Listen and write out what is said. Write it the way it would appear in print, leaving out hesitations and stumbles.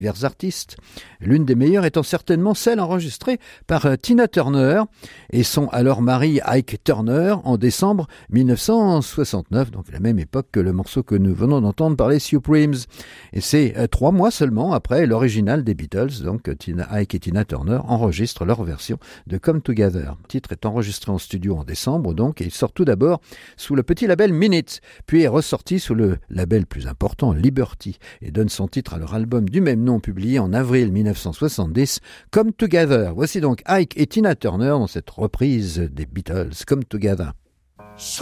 divers artistes, l'une des meilleures étant certainement celle enregistrée par Tina Turner et son alors mari Ike Turner en décembre 1969, donc la même époque que le morceau que nous venons d'entendre par les Supremes. Et c'est 3 mois seulement après l'original des Beatles, donc Ike et Tina Turner enregistrent leur version de Come Together. Le titre est enregistré en studio en décembre donc, et il sort tout d'abord sous le petit label Minute, puis est ressorti sous le label plus important Liberty, et donne son titre à leur album du même nom publié en avril 1970, Come Together. Voici donc Ike et Tina Turner dans cette reprise des Beatles, Come Together.